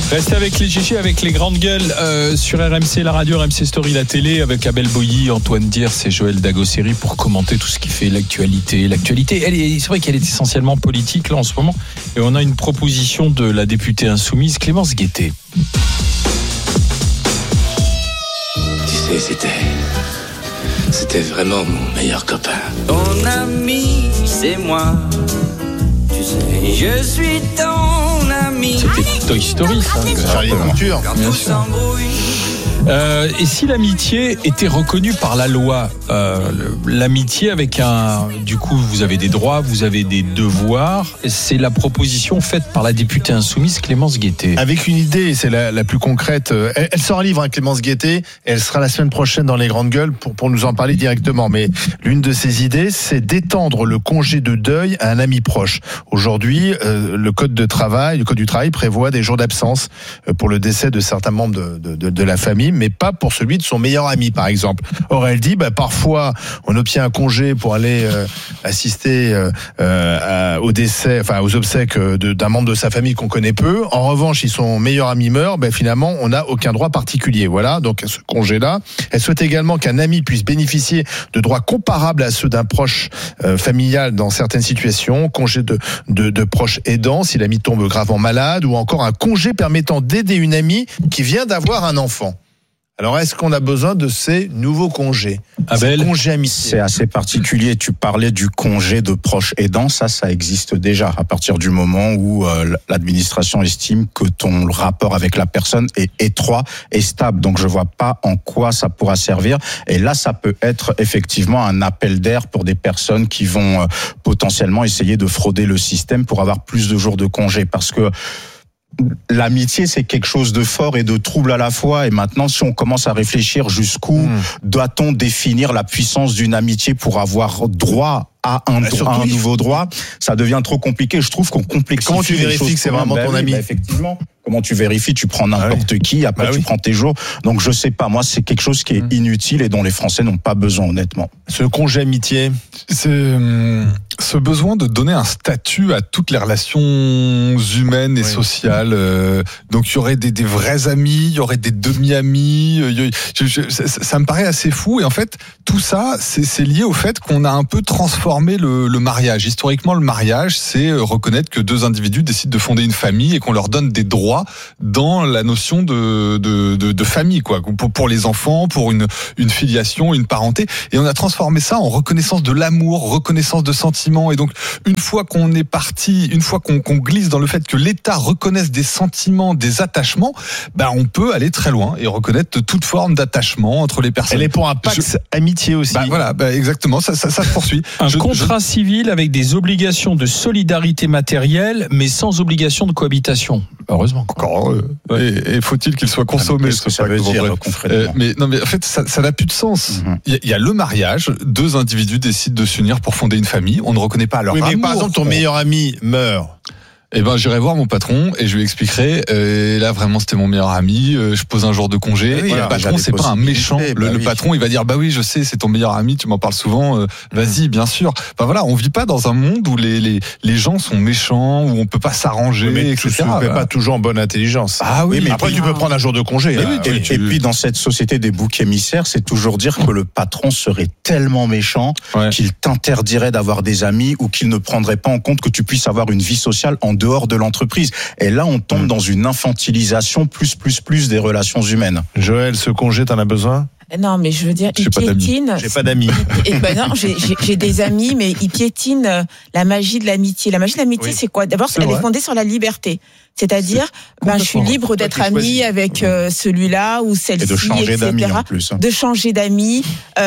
Restez avec les Gigi, avec les grandes gueules sur RMC, la radio, RMC Story, la télé, avec Abel Boilly, Antoine Diers et Joël Dagosseri pour commenter tout ce qui fait l'actualité. L'actualité, c'est vrai qu'elle est essentiellement politique là en ce moment. Et on a une proposition de la députée insoumise Clémence Guettet. Tu sais, c'était vraiment mon meilleur copain. Ton ami, c'est moi. Tu sais, je suis ton ami. C'était Toy Story, ça. Charlie Monture. Bien sûr. Et si l'amitié était reconnue par la loi, l'amitié avec du coup, vous avez des droits, vous avez des devoirs. C'est la proposition faite par la députée insoumise Clémence Guettet. Avec une idée, c'est la plus concrète. Elle sort un livre, Clémence Guettet. Elle sera la semaine prochaine dans les grandes gueules pour nous en parler directement. Mais l'une de ses idées, c'est d'étendre le congé de deuil à un ami proche. Aujourd'hui, le code du travail prévoit des jours d'absence pour le décès de certains membres de la famille, mais pas pour celui de son meilleur ami, par exemple. Or, elle dit, parfois, on obtient un congé pour aller assister au décès, aux obsèques d'un membre de sa famille qu'on connaît peu. En revanche, si son meilleur ami meurt, finalement, on n'a aucun droit particulier. Voilà, donc ce congé-là. Elle souhaite également qu'un ami puisse bénéficier de droits comparables à ceux d'un proche familial dans certaines situations, congé de proche aidant si l'ami tombe gravement malade, ou encore un congé permettant d'aider une amie qui vient d'avoir un enfant. Alors, est-ce qu'on a besoin de ces nouveaux congés? Abel, congé amitié. C'est assez particulier. Tu parlais du congé de proche aidant. Ça existe déjà. À partir du moment où l'administration estime que ton rapport avec la personne est étroit et stable. Donc, je vois pas en quoi ça pourra servir. Et là, ça peut être effectivement un appel d'air pour des personnes qui vont potentiellement essayer de frauder le système pour avoir plus de jours de congé. Parce que l'amitié, c'est quelque chose de fort et de trouble à la fois. Et maintenant, si on commence à réfléchir jusqu'où doit-on définir la puissance d'une amitié pour avoir droit à un nouveau droit, ça devient trop compliqué. Je trouve qu'on complexifie. Comment tu vérifies que c'est vraiment ton ami? Effectivement. Comment tu vérifies? Tu prends n'importe qui, après tu prends tes jours. Donc je sais pas, moi c'est quelque chose qui est inutile et dont les Français n'ont pas besoin, honnêtement. Ce congé amitié, c'est ce besoin de donner un statut à toutes les relations humaines et sociales. Donc il y aurait des vrais amis, il y aurait des demi-amis. Ça me paraît assez fou. Et en fait, tout ça, c'est lié au fait qu'on a un peu transformé le mariage. Historiquement, le mariage, c'est reconnaître que deux individus décident de fonder une famille et qu'on leur donne des droits dans la notion de famille, quoi, pour les enfants, pour une filiation, une parenté. Et on a transformé ça en reconnaissance de l'amour, reconnaissance de sentiments. Et donc, une fois qu'on est parti, une fois qu'on glisse dans le fait que l'État reconnaisse des sentiments, des attachements, on peut aller très loin et reconnaître toute forme d'attachement entre les personnes. Elle est pour un Pax amitié aussi. Exactement, ça se poursuit. Un contrat civil avec des obligations de solidarité matérielle, mais sans obligation de cohabitation. Heureusement. Encore et faut-il qu'il soit consommé? Qu'est-ce que ça veut dire concrètement? Mais en fait, ça n'a plus de sens. Il y a le mariage, deux individus décident de s'unir pour fonder une famille. On ne reconnaît pas leur amour. Mais par exemple, ton meilleur ami meurt. J'irai voir mon patron et je lui expliquerai. Et là, vraiment, c'était mon meilleur ami. Je pose un jour de congé. Et le patron, c'est pas un méchant. Le patron, il va dire, oui, je sais, c'est ton meilleur ami. Tu m'en parles souvent. Vas-y, bien sûr. On vit pas dans un monde où les gens sont méchants, où on peut pas s'arranger, mais etc. Tu ne fais pas toujours en bonne intelligence. Mais après, tu peux prendre un jour de congé. Et puis, dans cette société des boucs émissaires, c'est toujours dire que le patron serait tellement méchant qu'il t'interdirait d'avoir des amis ou qu'il ne prendrait pas en compte que tu puisses avoir une vie sociale en dehors de l'entreprise. Et là, on tombe dans une infantilisation plus des relations humaines. Joël, ce congé, t'en as besoin? Non, mais je veux dire, il piétine. J'ai pas d'amis. Non, j'ai des amis, mais il piétine la magie de l'amitié. La magie de l'amitié, c'est quoi? D'abord, elle est fondée sur la liberté. C'est-à-dire, je suis libre d'être ami avec celui-là ou celle-ci, et de changer d'amis en plus. De changer d'amis.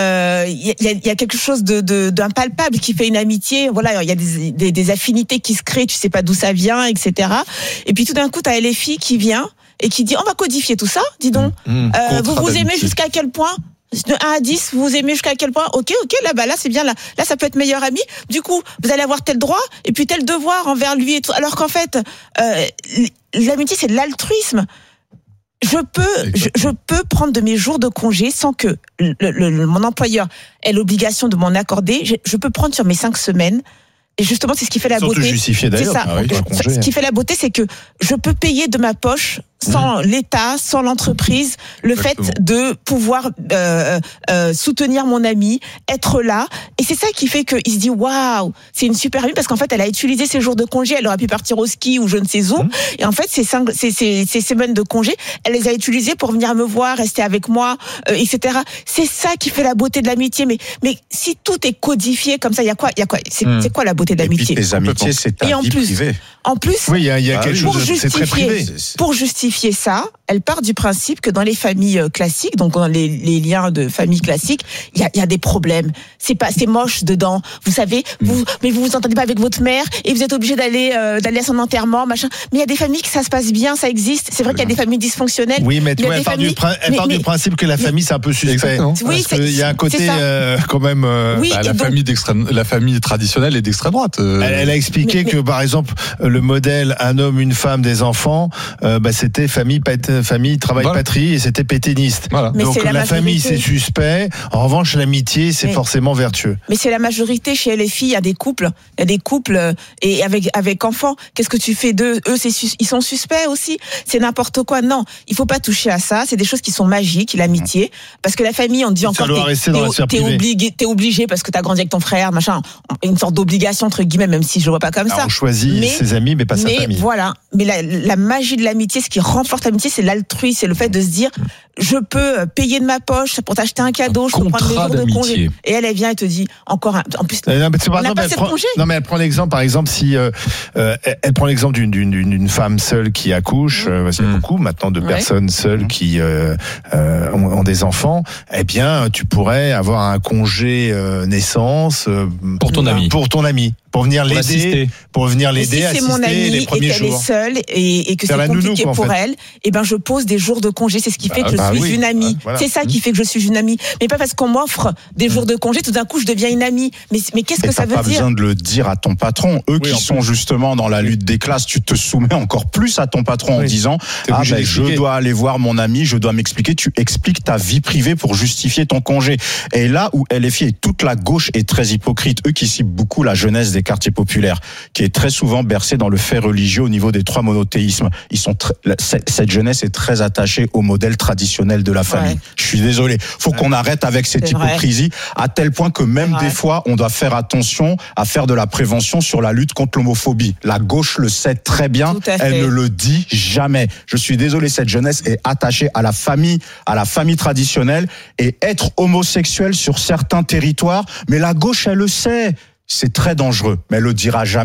Il y a quelque chose d'impalpable qui fait une amitié. Voilà, il y a des affinités qui se créent, tu sais pas d'où ça vient, etc. Et puis tout d'un coup, t'as LFI qui vient et qui dit, on va codifier tout ça, dis donc. Vous vous aimez jusqu'à quel point? De 1 à 10, vous aimez jusqu'à quel point? Ok, là c'est bien, là ça peut être meilleur ami. Du coup, vous allez avoir tel droit et puis tel devoir envers lui et tout. Alors qu'en fait, l'amitié, c'est de l'altruisme. Je peux prendre de mes jours de congé sans que mon employeur ait l'obligation de m'en accorder. Je peux prendre sur mes 5 semaines. Et justement, c'est ce qui fait la beauté. Justifié d'ailleurs. C'est ça. Ce qui fait la beauté, c'est que je peux payer de ma poche sans l'État, sans l'entreprise, le Exactement. fait de pouvoir soutenir mon ami, être là. Et c'est ça qui fait qu'il se dit waouh, c'est une super amie parce qu'en fait, elle a utilisé ses jours de congé. Elle aurait pu partir au ski ou je ne sais où. Et en fait, ces semaines de congé, elle les a utilisées pour venir me voir, rester avec moi, etc. C'est ça qui fait la beauté de l'amitié. Mais si tout est codifié comme ça, il y a quoi C'est quoi la beauté de Et puis l'amitié? tes amitiés, c'est ta Et en vie plus, privée. En plus, Oui, il y a quelque pour chose de c'est très privé. pour justifier ça, elle part du principe que dans les familles classiques, donc dans les liens de famille classiques, il y a des problèmes. C'est moche dedans. Vous savez, mais vous vous entendez pas avec votre mère et vous êtes obligé d'aller à son enterrement, machin. Mais il y a des familles que ça se passe bien, ça existe. C'est vrai qu'il y a des familles dysfonctionnelles. Oui, mais il tu y a vois, des elle part familles- du principe que la famille, c'est un peu suspect. Exactement. Oui, Parce qu'il y a un côté c'est ça. quand même. Oui, Bah, et donc- la famille traditionnelle est d'extrême droite. Elle a expliqué Mais- que, par exemple, le modèle un homme, une femme, des enfants, c'était famille, travail, Voilà. patrie, et c'était pétainiste. Voilà. Mais Donc c'est la la famille, majorité. c'est suspect. En revanche, l'amitié, c'est Mais- forcément vertueux. Mais c'est la majorité chez les filles. Il y a des couples et avec enfants. Qu'est-ce que tu fais d'eux? Eux, ils sont suspects aussi. C'est n'importe quoi. Non, il faut pas toucher à ça. C'est des choses qui sont magiques, l'amitié. Parce que la famille, on dit Ça encore doit rester dans la sphère privée. t'es obligé parce que t'as grandi avec ton frère, machin. Une sorte d'obligation entre guillemets, même si je le vois pas comme Alors, ça. on choisit Mais- ses amis, mais pas sa famille. Voilà. Mais la magie de l'amitié, ce qui renforce l'amitié, c'est l'altruisme, c'est le fait de se dire, je peux payer de ma poche pour t'acheter un cadeau, je peux prendre mes contrat jours de congé. d'amitié. Et elle vient et te dit, encore un, en plus, Non, mais c'est par On n'a exemple, pas elle cette prend- congé. non, mais elle prend l'exemple, par exemple, si elle prend l'exemple d'une femme seule qui accouche, parce qu'il y a beaucoup maintenant de Ouais. personnes seules qui ont des enfants. Eh bien, tu pourrais avoir un congé naissance Pour ton ami. pour ton ami, pour venir Pour l'aider, l'assister. pour venir Et l'aider, si c'est assister mon amie les et premiers qu'elle est jours. seule et que Faire c'est la nounou, compliqué quoi, en pour fait. elle, et ben je pose des jours de congé. C'est ce qui fait que je bah suis oui. une amie. Voilà. C'est ça qui fait que je suis une amie. Mais pas parce qu'on m'offre des jours de congé, tout d'un coup je deviens une amie. Mais qu'est-ce Et que ça t'as veut pas dire? besoin de le dire à ton patron. Eux Oui, en qui sont justement dans la lutte des classes, tu te soumets encore plus à ton patron en Oui. disant T'es obligé d'expliquer. je dois aller voir mon ami, je dois m'expliquer. Tu expliques ta vie privée pour justifier ton congé. Et là où LFI et toute la gauche est très hypocrite, eux qui ciblent beaucoup la jeunesse des quartiers populaires, qui est très souvent bercée dans le fait religieux au niveau des 3 monothéismes. Cette jeunesse est très attachée au modèle traditionnel de la famille. Ouais. Je suis désolé. Faut qu'on arrête avec cette C'est vrai. hypocrisie à tel point que même C'est vrai. des fois, on doit faire attention à faire de la prévention sur la lutte contre l'homophobie. La gauche le sait très bien. Tout à fait. Elle ne le dit jamais. Je suis désolé, cette jeunesse est attachée à la famille traditionnelle, et être homosexuel sur certains territoires. Mais la gauche, elle le sait. C'est très dangereux, mais elle le dira jamais.